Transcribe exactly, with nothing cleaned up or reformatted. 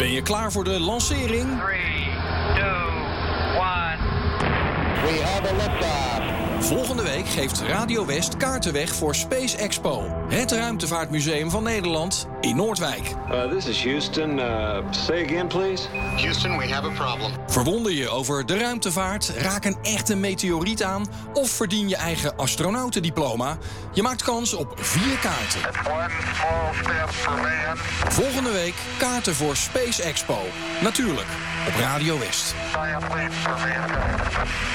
Ben je klaar voor de lancering? three, two, one. We have a liftoff. Volgende week geeft Radio West kaarten weg voor Space Expo. Het ruimtevaartmuseum van Nederland in Noordwijk. Uh, this is Houston. Uh, say again, please. Houston, we have a problem. Verwonder je over de ruimtevaart? Raak een echte meteoriet aan? Of verdien je eigen astronautendiploma? Je maakt kans op vier kaarten. One small step for man. Volgende week kaarten voor Space Expo. Natuurlijk op Radio West. Giant leap for mankind.